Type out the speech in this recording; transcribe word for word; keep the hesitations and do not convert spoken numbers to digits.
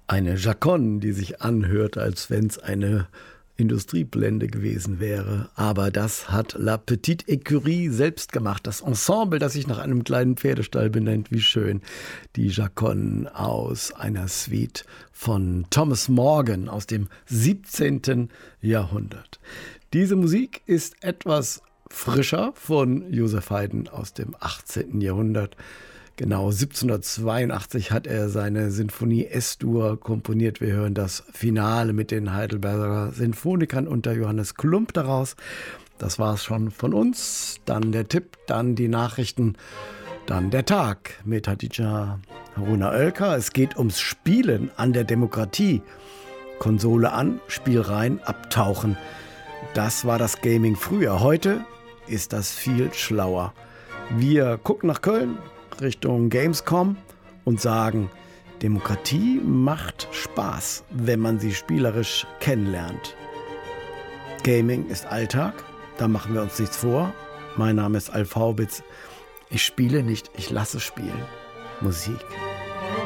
Eine Chaconne, die sich anhört, als wenn es eine Industrieblende gewesen wäre. Aber das hat La Petite Écurie selbst gemacht. Das Ensemble, das sich nach einem kleinen Pferdestall benennt. Wie schön. Die Chaconne aus einer Suite von Thomas Morgan aus dem siebzehnten Jahrhundert. Diese Musik ist etwas frischer von Joseph Haydn aus dem achtzehnten Jahrhundert. Genau, siebzehnhundertzweiundachtzig hat er seine Sinfonie S-Dur komponiert. Wir hören das Finale mit den Heidelberger Sinfonikern unter Johannes Klump daraus. Das war's schon von uns. Dann der Tipp, dann die Nachrichten, dann der Tag mit Hatice Haruna Oelker. Es geht ums Spielen an der Demokratie. Konsole an, Spiel rein, abtauchen. Das war das Gaming früher. Heute ist das viel schlauer. Wir gucken nach Köln, Richtung Gamescom und sagen, Demokratie macht Spaß, wenn man sie spielerisch kennenlernt. Gaming ist Alltag, da machen wir uns nichts vor. Mein Name ist Alf Haubitz. Ich spiele nicht, ich lasse spielen. Musik.